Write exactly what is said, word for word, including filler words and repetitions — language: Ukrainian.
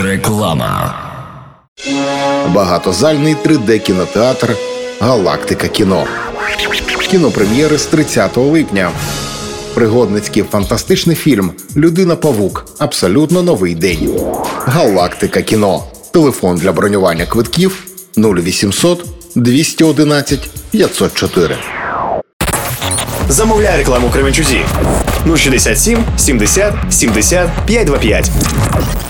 Реклама. Багатозальний три де-кінотеатр «Галактика кіно». Кінопрем'єри з тридцятого липня. Пригодницький фантастичний фільм «Людина-павук. Абсолютно новий день». «Галактика кіно». Телефон для бронювання квитків нуль вісімсот двісті одинадцять п'ятсот чотири. Замовляй рекламу у Кременчузі. нуль шістдесят сім сімдесят сімдесят п'ятсот двадцять п'ять.